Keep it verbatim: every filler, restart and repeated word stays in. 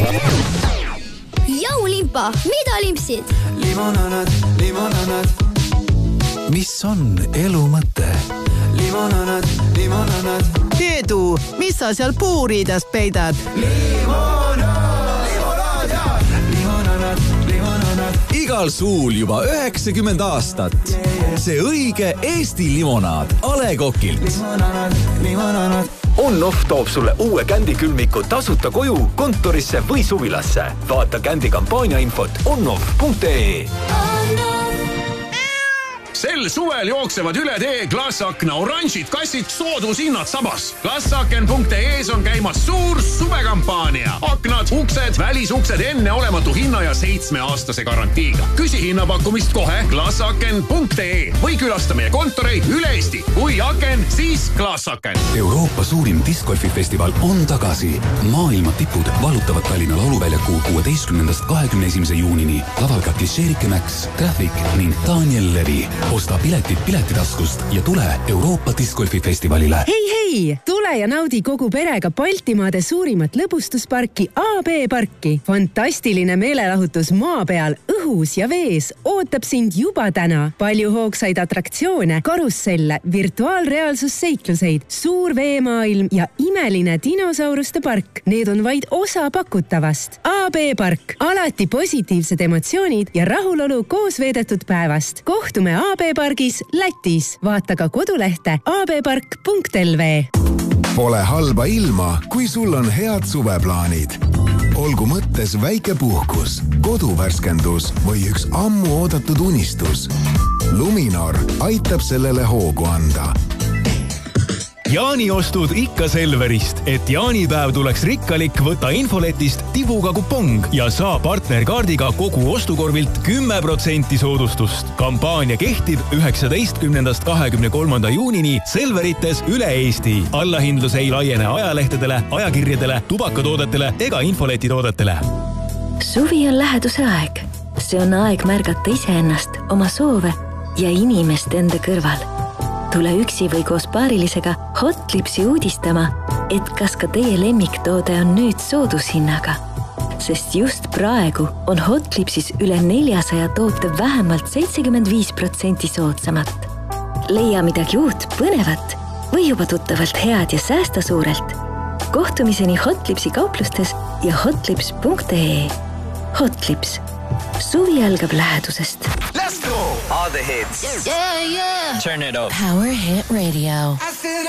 Jaulimpa, mida limpsid? Limonanad, limonanad. Mis on elu mõte? Limonanad, limonanad. Eedu, mis sa seal puuriidas peidad? Limonad, limonad ja limonanad, limonanad. Igal suul juba üheksakümmend aastat. See õige Eesti limonaad A Le Coqilt. Limonanad, limonanad. On-Off toob sulle uue kändikülmiku tasuta koju, kontorisse või suvilasse. Vaata kändi kampaania infot onnoff punkt ee. Sel suvel jooksevad üle tee Glassakna oranžid kassid soodushinnad sabas. Glassaken punkt ee-s on käimas suur suvekampaania. Aknad, uksed, välisuksed enne olematu hinna ja seitsme aastase garantiiga. Küsi hinnapakkumist kohe Glassaken punkt ee või külasta meie kontoreid üle Eesti. Kui aken, siis Glassaken. Euroopa suurim discgolfifestival on tagasi. Maailma tipud valutavad Tallinna lauluväljaku kuueteistkümnendast kahekümne esimese juunini. Laval ka Klišeerike Max, Traffic ning Daniel Levi. Osta piletid piletitaskust ja tule Euroopa discgolfifestivalile. Hei, hei! Tule ja naudi kogu perega Baltimaade suurimat lõbustusparki A B parki. Fantastiline meelelahutus maa peal, õhus ja vees ootab sind juba täna. Palju hoogsaid atraktsioone, karusselle, virtuaalreaalsusseikluseid, suur veemaailm ja imeline dinosauruste park. Need on vaid osa pakutavast. A B park. Alati positiivsed emotsioonid ja rahulolu koos veedetud päevast. Kohtume A B pargis Lätis. Vaata ka kodulehte a b park punkt l v. Pole halba ilma, kui sul on head suveplaanid. Olgu mõttes väike puhkus, koduvärskendus või üks ammu oodatud unistus. Luminor aitab sellele hoogu anda. Jaaniostud ikka Selverist, et jaanipäev tuleks rikkalik, võta infoletist tibuga kupong ja saa partnerkaardiga kogu ostukorvilt kümme protsenti soodustust. Kampaania kehtib üheksateistkümnendast kahekümne kolmanda juunini Selverites üle Eesti. Allahindlus ei laiene ajalehtedele, ajakirjadele, tubakatoodetele ega infoletitoodetele. Suvi on läheduse aeg. See on aeg märgata iseennast, oma soove ja inimest enda kõrval. Tule üksi või koos paarilisega Hotlipsi uudistama, et kas ka teie lemmiktoode on nüüd soodushinnaga. Sest just praegu on Hotlipsis üle neljasaja toote vähemalt seitsekümmend viis protsenti soodsamat. Leia midagi uut, põnevat või juba tuttavalt head ja säästa suurelt. Kohtumiseni Hotlipsi kauplustes ja hotlips punkt ee. Hotlips. Suvi algab lähedusest. Let's go! All the hits. Yeah, yeah. Turn it up. Power Hit Radio.